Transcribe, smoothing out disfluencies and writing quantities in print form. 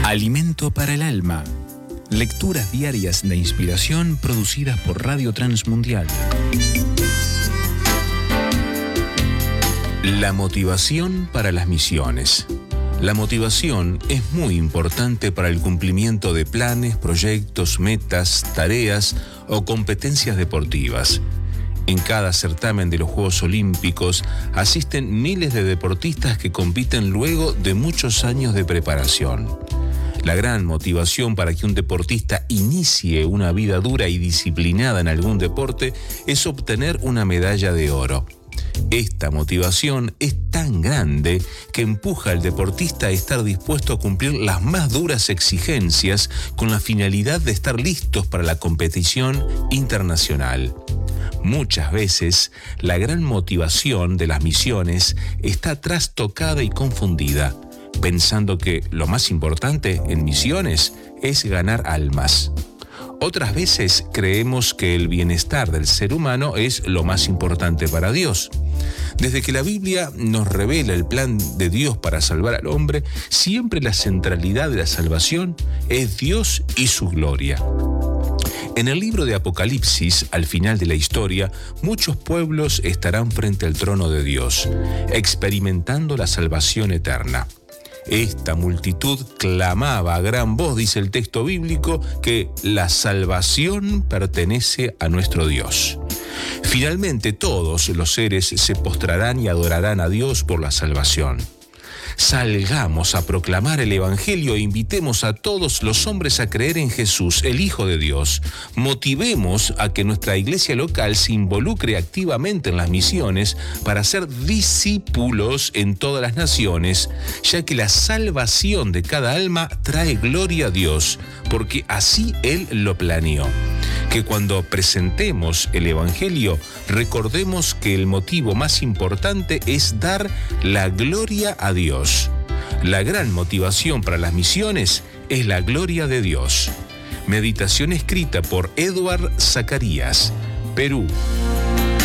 Alimento para el alma. Lecturas diarias de inspiración producidas por Radio Transmundial. La motivación para las misiones. La motivación es muy importante para el cumplimiento de planes, proyectos, metas, tareas o competencias deportivas. En cada certamen de los Juegos Olímpicos asisten miles de deportistas que compiten luego de muchos años de preparación. La gran motivación para que un deportista inicie una vida dura y disciplinada en algún deporte es obtener una medalla de oro. Esta motivación es tan grande que empuja al deportista a estar dispuesto a cumplir las más duras exigencias con la finalidad de estar listos para la competición internacional. Muchas veces, la gran motivación de las misiones está trastocada y confundida, pensando que lo más importante en misiones es ganar almas. Otras veces creemos que el bienestar del ser humano es lo más importante para Dios. Desde que la Biblia nos revela el plan de Dios para salvar al hombre, siempre la centralidad de la salvación es Dios y su gloria. En el libro de Apocalipsis, al final de la historia, muchos pueblos estarán frente al trono de Dios, experimentando la salvación eterna. Esta multitud clamaba a gran voz, dice el texto bíblico, que la salvación pertenece a nuestro Dios. Finalmente, todos los seres se postrarán y adorarán a Dios por la salvación. Salgamos a proclamar el Evangelio e invitemos a todos los hombres a creer en Jesús, el Hijo de Dios. Motivemos a que nuestra iglesia local se involucre activamente en las misiones para ser discípulos en todas las naciones, ya que la salvación de cada alma trae gloria a Dios, porque así Él lo planeó. Que cuando presentemos el Evangelio, recordemos que el motivo más importante es dar la gloria a Dios. La gran motivación para las misiones es la gloria de Dios. Meditación escrita por Edward Zacarías, Perú,